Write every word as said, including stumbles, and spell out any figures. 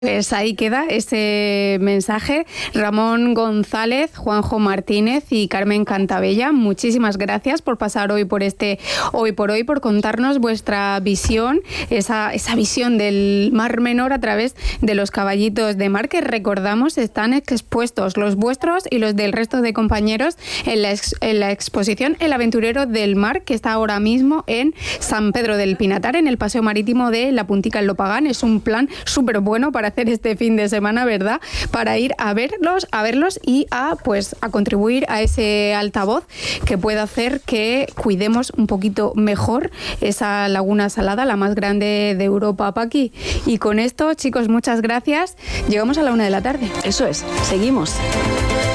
Pues ahí queda ese mensaje. Ramón González, Juanjo Martínez y Carmen Cantabella, muchísimas gracias por pasar hoy por este Hoy por Hoy, por contarnos vuestra visión, esa, esa visión del Mar Menor a través de los caballitos de mar, que recordamos están expuestos, los vuestros y los del resto de compañeros, en la, ex, en la exposición El Aventurero del Mar, que está ahora mismo en San Pedro del Pinatar, en el Paseo Marítimo de La Puntica en Lopagán. Es un plan súper bueno para hacer este fin de semana, ¿verdad? Para ir a verlos, a verlos y a pues a contribuir a ese altavoz que pueda hacer que cuidemos un poquito mejor esa laguna salada, la más grande de Europa, Paqui. Y con esto, chicos, muchas gracias. Llegamos a la una de la tarde. Eso es, seguimos.